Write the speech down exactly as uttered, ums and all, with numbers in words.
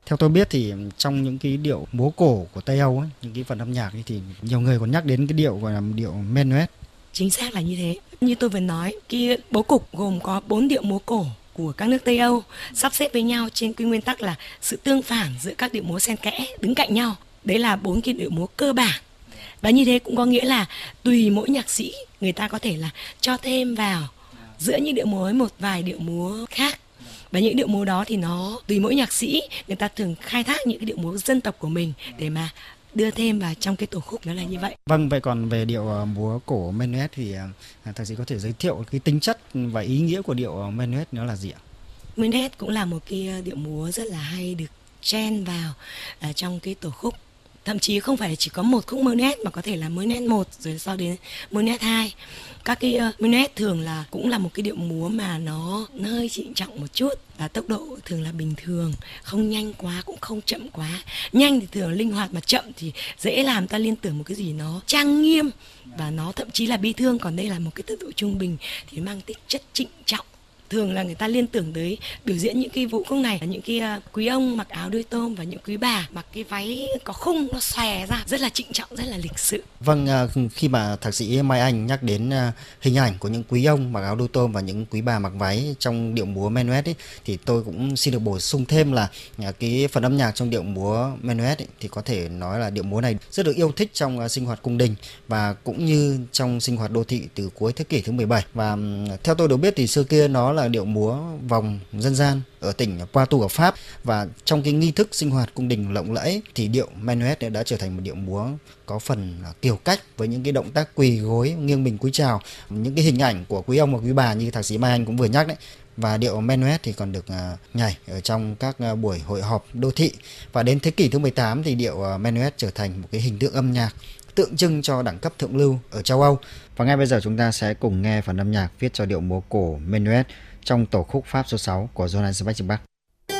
Theo tôi biết thì trong những cái điệu múa cổ của Tây Âu ấy, những cái phần âm nhạc ấy thì nhiều người còn nhắc đến cái điệu gọi là điệu menuet. Chính xác là như thế. Như tôi vừa nói, cái bố cục gồm có bốn điệu múa cổ của các nước Tây Âu sắp xếp với nhau trên cái nguyên tắc là sự tương phản giữa các điệu múa xen kẽ đứng cạnh nhau. Đấy là bốn cái điệu múa cơ bản. Và như thế cũng có nghĩa là tùy mỗi nhạc sĩ, người ta có thể là cho thêm vào giữa những điệu múa một vài điệu múa khác. Và những điệu múa đó thì nó tùy mỗi nhạc sĩ, người ta thường khai thác những cái điệu múa dân tộc của mình để mà đưa thêm vào trong cái tổ khúc, nó là như vậy. Vâng, vậy còn về điệu ờ, múa cổ menuet thì ờ, thạc sĩ có thể giới thiệu cái tính chất và ý nghĩa của điệu menuet nó là gì ạ? Menuet cũng là một cái ờ, điệu múa rất là hay được chen vào ở trong cái tổ khúc. Thậm chí không phải chỉ có một khúc Menuet mà có thể là Menuet một rồi sau đến Menuet hai. Các cái uh, Menuet thường là cũng là một cái điệu múa mà nó, nó hơi trịnh trọng một chút và tốc độ thường là bình thường, không nhanh quá cũng không chậm quá. Nhanh thì thường linh hoạt mà chậm thì dễ làm ta liên tưởng một cái gì nó trang nghiêm và nó thậm chí là bi thương, còn đây là một cái tốc độ trung bình thì mang tính chất trịnh trọng. Thường là người ta liên tưởng tới biểu diễn những cái vũ khúc này là những cái uh, quý ông mặc áo đuôi tôm và những quý bà mặc cái váy có khung nó xòe ra, rất là trịnh trọng, rất là lịch sự. Vâng, à, khi mà thạc sĩ Mai Anh nhắc đến à, hình ảnh của những quý ông mặc áo đuôi tôm và những quý bà mặc váy trong điệu múa menuet ấy, thì tôi cũng xin được bổ sung thêm là à, cái phần âm nhạc trong điệu múa menuet ấy, thì có thể nói là điệu múa này rất được yêu thích trong à, sinh hoạt cung đình và cũng như trong sinh hoạt đô thị từ cuối thế kỷ thứ mười bảy. Và ừm, theo tôi được biết thì xưa kia nó là điệu múa vòng dân gian ở tỉnh Poitou ở Pháp, và trong cái nghi thức sinh hoạt cung đình lộng lẫy thì điệu menuet đã trở thành một điệu múa có phần là kiều cách với những cái động tác quỳ gối nghiêng mình cúi chào, những cái hình ảnh của quý ông và quý bà như thạc sĩ Mai Anh cũng vừa nhắc đấy. Và điệu menuet thì còn được uh, nhảy ở trong các uh, buổi hội họp đô thị, và đến thế kỷ thứ mười tám thì điệu uh, menuet trở thành một cái hình tượng âm nhạc tượng trưng cho đẳng cấp thượng lưu ở châu Âu. Và ngay bây giờ chúng ta sẽ cùng nghe phần âm nhạc viết cho điệu múa cổ menuet trong tổ khúc Pháp số sáu của Johann Sebastian Bach.